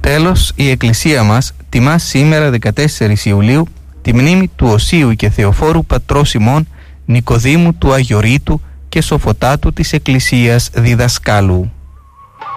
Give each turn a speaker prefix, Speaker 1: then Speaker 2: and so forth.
Speaker 1: Τέλος, η Εκκλησία μας τιμά σήμερα 14 Ιουλίου τη μνήμη του Οσίου και Θεοφόρου πατρός ημών Νικοδήμου του Αγιορείτου και Σοφοτάτου της Εκκλησίας διδασκάλου.